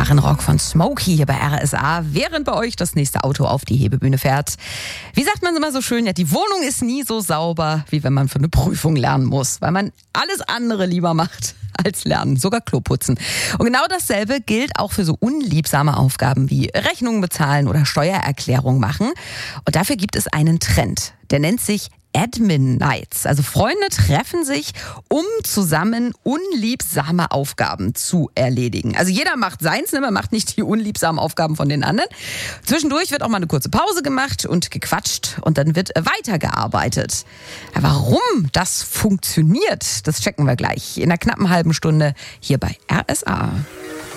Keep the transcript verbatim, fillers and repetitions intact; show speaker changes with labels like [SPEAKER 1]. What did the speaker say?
[SPEAKER 1] Gitarrenrock von Smokey hier bei R S A, während bei euch das nächste Auto auf die Hebebühne fährt. Wie sagt man immer so schön, ja, die Wohnung ist nie so sauber, wie wenn man für eine Prüfung lernen muss, weil man alles andere lieber macht als lernen, sogar Klo putzen. Und genau dasselbe gilt auch für so unliebsame Aufgaben wie Rechnungen bezahlen oder Steuererklärung machen. Und dafür gibt es einen Trend, der nennt sich Admin Nights. Also Freunde treffen sich, um zusammen unliebsame Aufgaben zu erledigen. Also jeder macht seins, ne? Man macht nicht die unliebsamen Aufgaben von den anderen. Zwischendurch wird auch mal eine kurze Pause gemacht und gequatscht und dann wird weitergearbeitet. Warum das funktioniert, das checken wir gleich in einer knappen halben Stunde hier bei R S A.